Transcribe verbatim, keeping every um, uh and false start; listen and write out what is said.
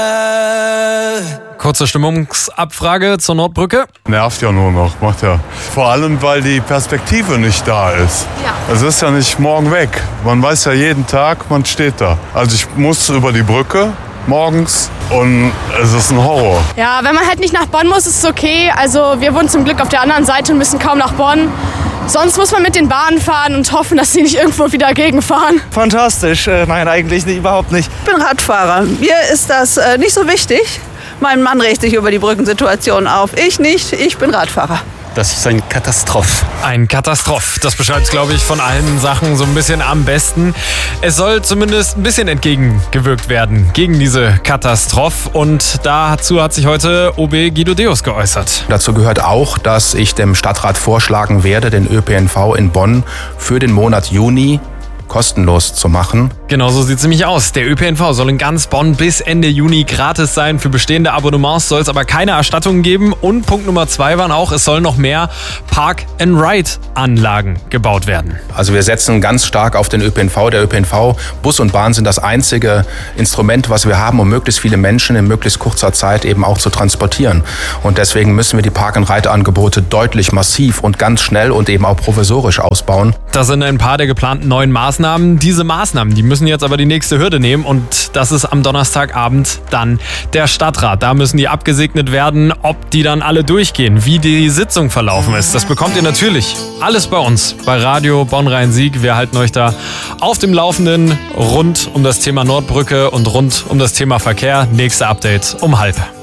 Kurze Stimmungsabfrage zur Nordbrücke. Nervt ja nur noch, macht ja. Vor allem, weil die Perspektive nicht da ist. Ja. Es ist ja nicht morgen weg. Man weiß ja jeden Tag, man steht da. Also ich muss über die Brücke morgens und es ist ein Horror. Ja, wenn man halt nicht nach Bonn muss, ist es okay. Also wir wohnen zum Glück auf der anderen Seite und müssen kaum nach Bonn. Sonst muss man mit den Bahnen fahren und hoffen, dass sie nicht irgendwo wieder gegenfahren. Fantastisch, äh, nein, eigentlich nicht, überhaupt nicht. Ich bin Radfahrer. Mir ist das äh, nicht so wichtig. Mein Mann regt sich über die Brückensituation auf. Ich nicht, ich bin Radfahrer. Das ist ein Katastroph. Ein Katastroph. Das beschreibt, glaube ich, von allen Sachen so ein bisschen am besten. Es soll zumindest ein bisschen entgegengewirkt werden gegen diese Katastrophe. Und dazu hat sich heute O B Guido Deus geäußert. Dazu gehört auch, dass ich dem Stadtrat vorschlagen werde, den Ö P N V in Bonn für den Monat Juni kostenlos zu machen. Genau so sieht es nämlich aus. Der Ö P N V soll in ganz Bonn bis Ende Juni gratis sein. Für bestehende Abonnements soll es aber keine Erstattungen geben. Und Punkt Nummer zwei waren auch, es sollen noch mehr Park-and-Ride-Anlagen gebaut werden. Also wir setzen ganz stark auf den Ö P N V. Der Ö P N V, Bus und Bahn sind das einzige Instrument, was wir haben, um möglichst viele Menschen in möglichst kurzer Zeit eben auch zu transportieren. Und deswegen müssen wir die Park-and-Ride-Angebote deutlich massiv und ganz schnell und eben auch provisorisch ausbauen. Das sind ein paar der geplanten neuen Maßnahmen. Diese Maßnahmen, die müssen jetzt aber die nächste Hürde nehmen und das ist am Donnerstagabend dann der Stadtrat. Da müssen die abgesegnet werden, ob die dann alle durchgehen, wie die Sitzung verlaufen ist. Das bekommt ihr natürlich alles bei uns, bei Radio Bonn-Rhein-Sieg. Wir halten euch da auf dem Laufenden rund um das Thema Nordbrücke und rund um das Thema Verkehr. Nächste Update um halb.